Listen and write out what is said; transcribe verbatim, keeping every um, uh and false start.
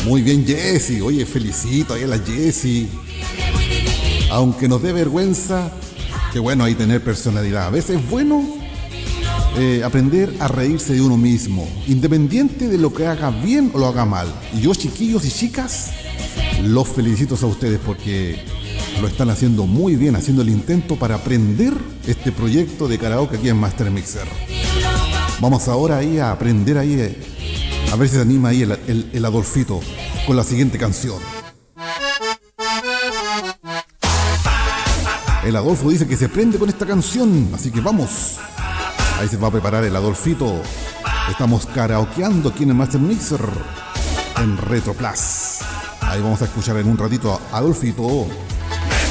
Muy bien, Jessy. Oye, felicito ahí a la Jessy. Aunque nos dé vergüenza, que bueno ahí tener personalidad. A veces es bueno eh, aprender a reírse de uno mismo, independiente de lo que haga bien o lo haga mal. Y yo, chiquillos y chicas, los felicito a ustedes porque lo están haciendo muy bien, haciendo el intento para aprender este proyecto de karaoke aquí en Master Mixer. Vamos ahora ahí a aprender ahí, eh, a ver si se anima ahí el, el, el Adolfito con la siguiente canción. El Adolfo dice que se prende con esta canción, así que vamos. Ahí se va a preparar el Adolfito. Estamos karaokeando aquí en el Master Mixer en Retro Plus. Ahí vamos a escuchar en un ratito a Adolfito.